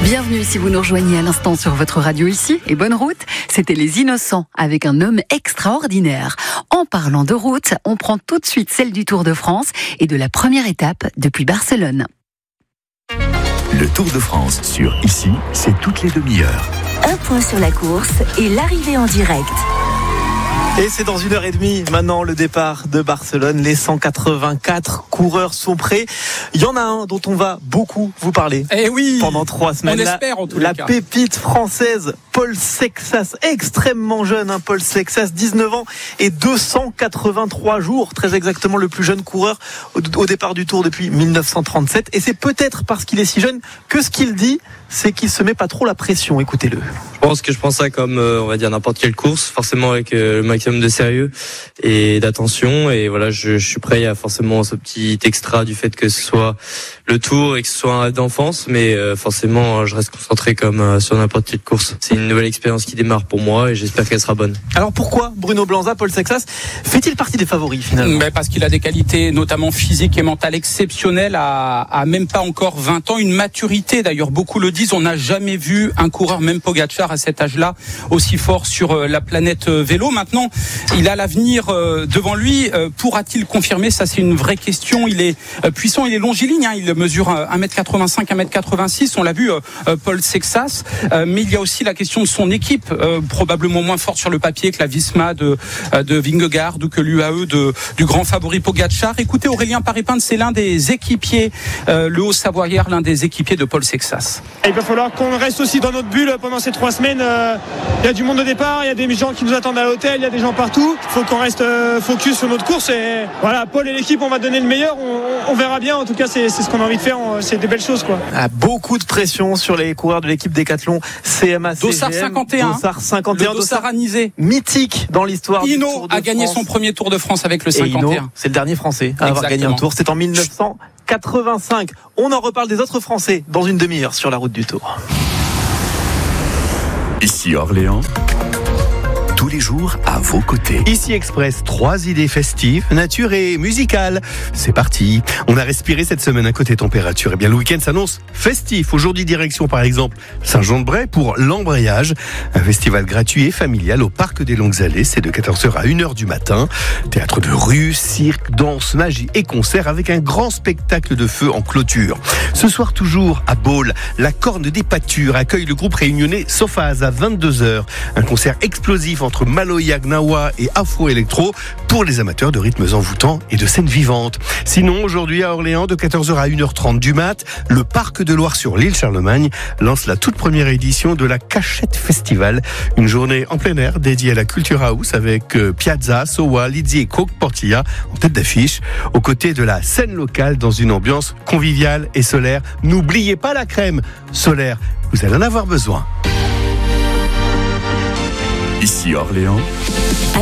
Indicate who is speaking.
Speaker 1: Bienvenue si vous nous rejoignez à l'instant sur votre radio ici et bonne route. C'était Les Innocents avec un homme extraordinaire. En parlant de route, on prend tout de suite celle du Tour de France et de la première étape depuis Barcelone.
Speaker 2: Le Tour de France sur Ici, c'est toutes les demi-heures.
Speaker 3: Un point sur la course et l'arrivée en direct.
Speaker 4: Et c'est dans 1h30 maintenant le départ de Barcelone. Les 184 coureurs sont prêts. Il y en a un dont on va beaucoup vous parler.
Speaker 5: Eh oui,
Speaker 4: pendant 3 semaines.
Speaker 5: On espère en tous les cas.
Speaker 4: La pépite française, Paul Sexas, extrêmement jeune, Paul Sexas, 19 ans et 283 jours, très exactement le plus jeune coureur au départ du Tour depuis 1937. Et c'est peut-être parce qu'il est si jeune que ce qu'il dit, c'est qu'il se met pas trop la pression. Écoutez-le.
Speaker 6: Je pense ça comme on va dire n'importe quelle course, forcément avec le maximum de sérieux et d'attention. Et voilà, je suis prêt. Il y a forcément ce petit extra du fait que ce soit le Tour et que ce soit un rêve d'enfance, mais forcément je reste concentré comme sur n'importe quelle course. C'est une nouvelle expérience qui démarre pour moi et j'espère qu'elle sera bonne.
Speaker 4: Alors pourquoi Bruno Blanza, Paul Sexas fait-il partie des favoris finalement?
Speaker 5: Parce qu'il a des qualités notamment physiques et mentales exceptionnelles à même pas encore 20 ans, une maturité d'ailleurs, beaucoup le disent, on n'a jamais vu un coureur, même Pogacar à cet âge-là, aussi fort sur la planète vélo. Maintenant, il a l'avenir devant lui. Pourra-t-il confirmer? Ça, c'est une vraie question. Il est puissant, il est longiligne, il mesure 1m85, 1m86. On l'a vu, Paul Sexas. Mais il y a aussi la question de son équipe, probablement moins forte sur le papier que la Visma de Vingegaard ou que l'UAE du grand favori Pogacar. Écoutez, Aurélien Paré-Pinte, c'est l'un des équipiers, le Haut-Savoyard, l'un des équipiers de Paul Sexas.
Speaker 7: Il va falloir qu'on reste aussi dans notre bulle pendant ces 3 semaines. Il y a du monde au départ, il y a des gens qui nous attendent à l'hôtel, il y a des gens partout. Il faut qu'on reste focus sur notre course. Et voilà, Paul et l'équipe, on va donner le meilleur. On verra bien. En tout cas, c'est ce qu'on a envie de faire. C'est des belles choses, quoi.
Speaker 4: Beaucoup de pression sur les coureurs de l'équipe Décathlon CMA CGM.
Speaker 5: Dossard 51.
Speaker 4: Dossard 51.
Speaker 5: Le Dossard anisé.
Speaker 4: Mythique dans l'histoire du Tour de France.
Speaker 5: Hinault a gagné son premier Tour de France avec le 51.
Speaker 4: Et Hinault, c'est le dernier Français à avoir gagné un Tour. C'est en 1985. On en reparle des autres Français dans une demi-heure sur la route du Tour.
Speaker 2: Ici Orléans, tous les jours à vos côtés.
Speaker 8: Ici Express, 3 idées festives, nature et musicales. C'est parti. On a respiré cette semaine à côté température. Eh bien, le week-end s'annonce festif. Aujourd'hui, direction par exemple Saint-Jean-de-Bray pour l'Embrayage. Un festival gratuit et familial au Parc des Longues Allées. C'est de 14h à 1h du matin. Théâtre de rue, cirque, danse, magie et concert avec un grand spectacle de feu en clôture. Ce soir toujours à Baule, la Corne des Pâtures accueille le groupe réunionnais Sophase à 22h. Un concert explosif entre Maloya, Gnawa et Afro-Electro pour les amateurs de rythmes envoûtants et de scènes vivantes. Sinon, aujourd'hui à Orléans, de 14h à 1h30 du mat, le Parc de Loire sur l'île Charlemagne lance la toute première édition de la Cachette Festival. Une journée en plein air dédiée à la Culture House avec Piazza, Sowa, Lizzy et Coke Portilla en tête d'affiche, aux côtés de la scène locale dans une ambiance conviviale et solaire. N'oubliez pas la crème solaire, vous allez en avoir besoin.
Speaker 2: Ici Orléans.